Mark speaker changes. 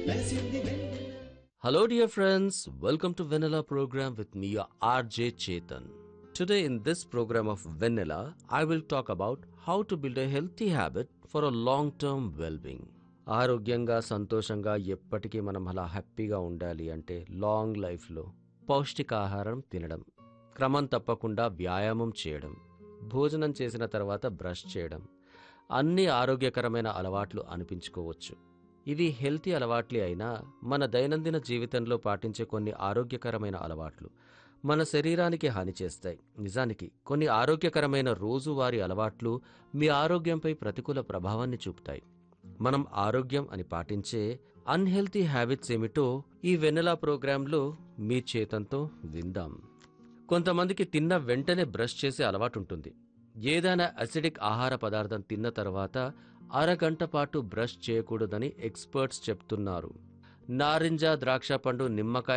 Speaker 1: Hello, dear friends. Welcome to Vanilla program with me, your RJ Chetan. Today, in this program of Vanilla, I will talk about how to build a healthy habit for a long-term well-being. ఆరోగ్యంగా సంతోషంగా ఎప్పటికీ మనం అలా హ్యాపీగా ఉండాలి అంటే long లైఫ్లో పౌష్టికాహారం తినడం, క్రమం తప్పకుండా వ్యాయామం చేయడం, భోజనం చేసిన తర్వాత బ్రష్ చేయడం, అన్ని ఆరోగ్యకరమైన అలవాట్లు అనిపించుకోవచ్చు. ఇవి హెల్తీ అలవాట్లే అయినా మన దైనందిన జీవితంలో పాటించే కొన్ని ఆరోగ్యకరమైన అలవాట్లు మన శరీరానికి హాని చేస్తాయి. నిజానికి కొన్ని ఆరోగ్యకరమైన రోజువారీ అలవాట్లు మీ ఆరోగ్యంపై ప్రతికూల ప్రభావాన్ని చూపుతాయి. మనం ఆరోగ్యం అని పాటించే అన్హెల్తీ హ్యాబిట్స్ ఏమిటో ఈ వెన్నెలా ప్రోగ్రాంలో మీ చేతంతో విందాం. కొంతమందికి తిన్న వెంటనే బ్రష్ చేసే అలవాటుంటుంది. ఏదైనా అసిడిక్ ఆహార పదార్థం తిన్న తర్వాత అరగంట పాటు బ్రష్ చేయకూడదని ఎక్స్పర్ట్స్ చెప్తున్నారు. నారింజ, ద్రాక్ష పండు, నిమ్మకాయ